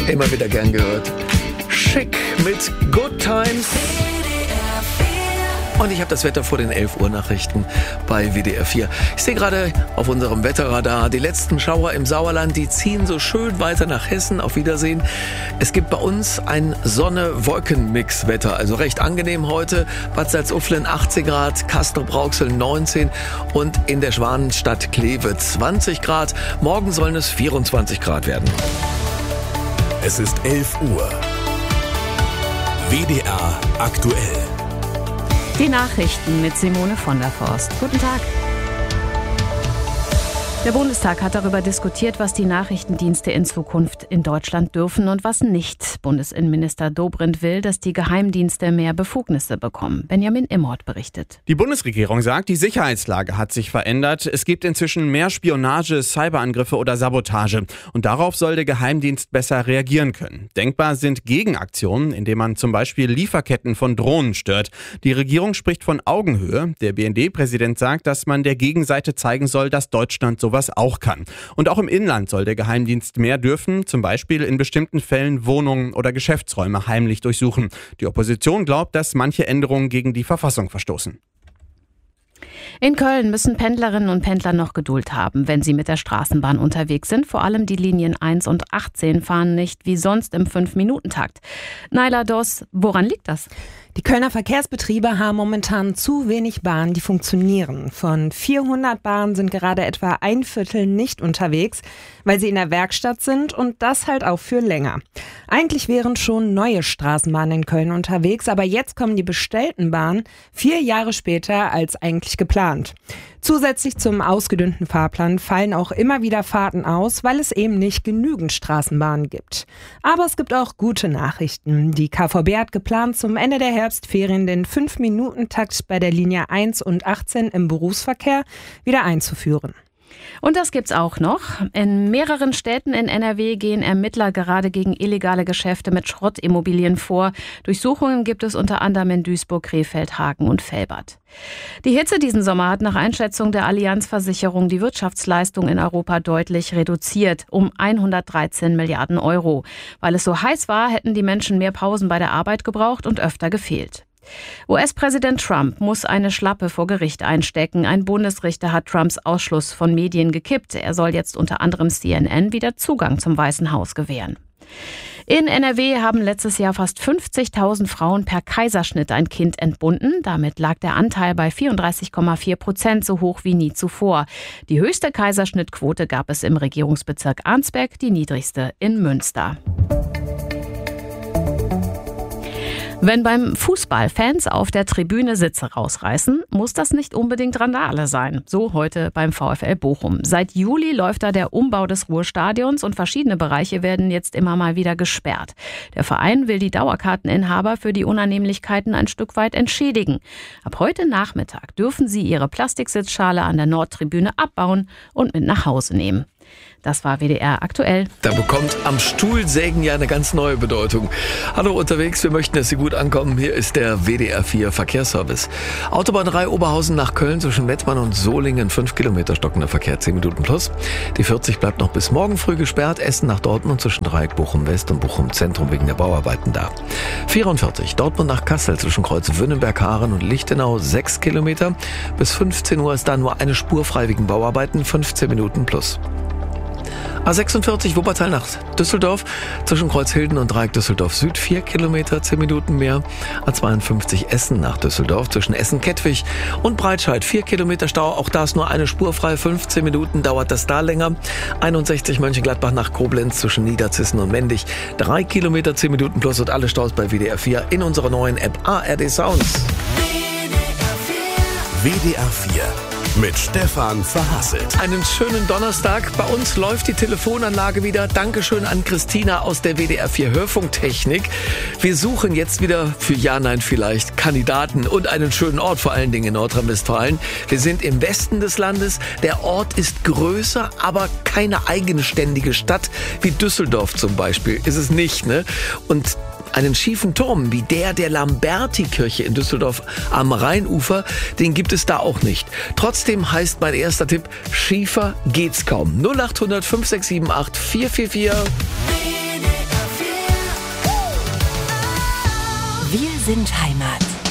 Immer wieder gern gehört. Schick mit Good Times. Und ich habe das Wetter vor den 11 Uhr Nachrichten bei WDR 4. Ich sehe gerade auf unserem Wetterradar die letzten Schauer im Sauerland, die ziehen so schön weiter nach Hessen. Auf Wiedersehen. Es gibt bei uns ein Sonne-Wolken-Mix-Wetter, also recht angenehm heute. Bad Salzuflen 18 Grad, Castrop-Rauxel 19 und in der Schwanenstadt Kleve 20 Grad. Morgen sollen es 24 Grad werden. Es ist 11 Uhr. WDR aktuell. Die Nachrichten mit Simone von der Forst. Guten Tag. Der Bundestag hat darüber diskutiert, was die Nachrichtendienste in Zukunft in Deutschland dürfen und was nicht. Bundesinnenminister Dobrindt will, dass die Geheimdienste mehr Befugnisse bekommen. Benjamin Immort berichtet. Die Bundesregierung sagt, die Sicherheitslage hat sich verändert. Es gibt inzwischen mehr Spionage, Cyberangriffe oder Sabotage. Und darauf soll der Geheimdienst besser reagieren können. Denkbar sind Gegenaktionen, indem man zum Beispiel Lieferketten von Drohnen stört. Die Regierung spricht von Augenhöhe. Der BND-Präsident sagt, dass man der Gegenseite zeigen soll, dass Deutschland sowas auch kann. Und auch im Inland soll der Geheimdienst mehr dürfen, zum Beispiel in bestimmten Fällen Wohnungen oder Geschäftsräume heimlich durchsuchen. Die Opposition glaubt, dass manche Änderungen gegen die Verfassung verstoßen. In Köln müssen Pendlerinnen und Pendler noch Geduld haben, wenn sie mit der Straßenbahn unterwegs sind. Vor allem die Linien 1 und 18 fahren nicht wie sonst im 5-Minuten-Takt. Naila Doss, woran liegt das? Die Kölner Verkehrsbetriebe haben momentan zu wenig Bahnen, die funktionieren. Von 400 Bahnen sind gerade etwa ein Viertel nicht unterwegs, weil sie in der Werkstatt sind und das halt auch für länger. Eigentlich wären schon neue Straßenbahnen in Köln unterwegs, aber jetzt kommen die bestellten Bahnen 4 Jahre später als eigentlich geplant. Zusätzlich zum ausgedünnten Fahrplan fallen auch immer wieder Fahrten aus, weil es eben nicht genügend Straßenbahnen gibt. Aber es gibt auch gute Nachrichten. Die KVB hat geplant, zum Ende der Herbstferien den 5-Minuten-Takt bei der Linie 1 und 18 im Berufsverkehr wieder einzuführen. Und das gibt's auch noch. In mehreren Städten in NRW gehen Ermittler gerade gegen illegale Geschäfte mit Schrottimmobilien vor. Durchsuchungen gibt es unter anderem in Duisburg, Krefeld, Hagen und Velbert. Die Hitze diesen Sommer hat nach Einschätzung der Allianz-Versicherung die Wirtschaftsleistung in Europa deutlich reduziert, um 113 Milliarden Euro. Weil es so heiß war, hätten die Menschen mehr Pausen bei der Arbeit gebraucht und öfter gefehlt. US-Präsident Trump muss eine Schlappe vor Gericht einstecken. Ein Bundesrichter hat Trumps Ausschluss von Medien gekippt. Er soll jetzt unter anderem CNN wieder Zugang zum Weißen Haus gewähren. In NRW haben letztes Jahr fast 50.000 Frauen per Kaiserschnitt ein Kind entbunden. Damit lag der Anteil bei 34,4%, so hoch wie nie zuvor. Die höchste Kaiserschnittquote gab es im Regierungsbezirk Arnsberg, die niedrigste in Münster. Wenn beim Fußball Fans auf der Tribüne Sitze rausreißen, muss das nicht unbedingt Randale sein. So heute beim VfL Bochum. Seit Juli läuft da der Umbau des Ruhrstadions und verschiedene Bereiche werden jetzt immer mal wieder gesperrt. Der Verein will die Dauerkarteninhaber für die Unannehmlichkeiten ein Stück weit entschädigen. Ab heute Nachmittag dürfen sie ihre Plastiksitzschale an der Nordtribüne abbauen und mit nach Hause nehmen. Das war WDR aktuell. Da bekommt am Stuhlsägen ja eine ganz neue Bedeutung. Hallo unterwegs, wir möchten, dass Sie gut ankommen. Hier ist der WDR 4 Verkehrsservice. Autobahn 3 Oberhausen nach Köln zwischen Mettmann und Solingen. 5 Kilometer stockender Verkehr, 10 Minuten plus. Die 40 bleibt noch bis morgen früh gesperrt. Essen nach Dortmund zwischen Dreieck Bochum West und Bochum Zentrum wegen der Bauarbeiten da. 44 Dortmund nach Kassel zwischen Kreuz Wünnenberg, Haaren und Lichtenau. 6 Kilometer. Bis 15 Uhr ist da nur eine Spur frei wegen Bauarbeiten. 15 Minuten plus. A46 Wuppertal nach Düsseldorf, zwischen Kreuzhilden und Dreieck Düsseldorf Süd, 4 Kilometer, 10 Minuten mehr. A52 Essen nach Düsseldorf, zwischen Essen-Kettwig und Breitscheid, 4 Kilometer Stau, auch da ist nur eine Spur frei, 15 Minuten dauert das da länger. 61 Mönchengladbach nach Koblenz, zwischen Niederzissen und Mendig, 3 Kilometer, 10 Minuten plus und alle Staus bei WDR 4 in unserer neuen App ARD Sounds. WDR 4 mit Stefan Verhasselt. Einen schönen Donnerstag. Bei uns läuft die Telefonanlage wieder. Dankeschön an Christina aus der WDR 4 Hörfunktechnik. Wir suchen jetzt wieder für Ja, Nein vielleicht Kandidaten und einen schönen Ort, vor allen Dingen in Nordrhein-Westfalen. Wir sind im Westen des Landes. Der Ort ist größer, aber keine eigenständige Stadt wie Düsseldorf zum Beispiel. Ist es nicht, ne? Und einen schiefen Turm wie der Lamberti-Kirche in Düsseldorf am Rheinufer, den gibt es da auch nicht. Trotzdem heißt mein erster Tipp, schiefer geht's kaum. 0800 5678 444. Wir sind Heimat.